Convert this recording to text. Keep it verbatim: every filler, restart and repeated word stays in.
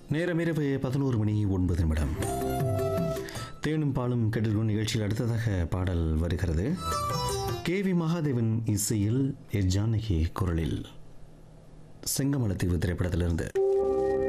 நேரம் இரவு பதினோரு மணி ஒன்பது நிமிடம். தேனும் பாலும் கெடலும் நிகழ்ச்சியில் அடுத்ததாக பாடல் வருகிறது. கே வி மகாதேவன் இசையில் எஸ் ஜானகி குரலில் செங்கமலத்தீவு திரைப்படத்திலிருந்து.